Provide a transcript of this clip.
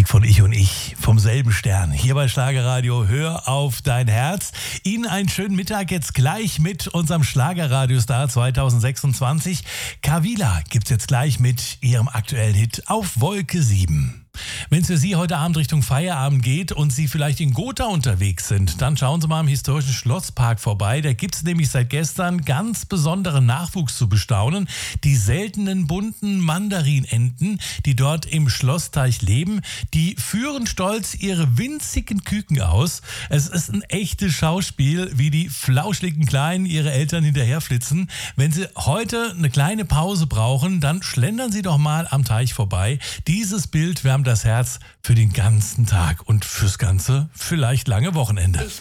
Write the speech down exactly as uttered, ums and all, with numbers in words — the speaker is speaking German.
Musik von Ich und Ich vom selben Stern. Hier bei Schlagerradio, hör auf dein Herz. Ihnen einen schönen Mittag jetzt gleich mit unserem Schlagerradiostar zwanzig sechsundzwanzig. Kavila gibt's jetzt gleich mit ihrem aktuellen Hit Auf Wolke sieben. Wenn es für Sie heute Abend Richtung Feierabend geht und Sie vielleicht in Gotha unterwegs sind, dann schauen Sie mal im historischen Schlosspark vorbei. Da gibt es nämlich seit gestern ganz besonderen Nachwuchs zu bestaunen. Die seltenen bunten Mandarinenten, die dort im Schlossteich leben, die führen stolz ihre winzigen Küken aus. Es ist ein echtes Schauspiel, wie die flauschligen Kleinen ihre Eltern hinterherflitzen. Wenn Sie heute eine kleine Pause brauchen, dann schlendern Sie doch mal am Teich vorbei. Dieses Bild wärmt das Herz für den ganzen Tag und fürs ganze, vielleicht lange Wochenende. Ich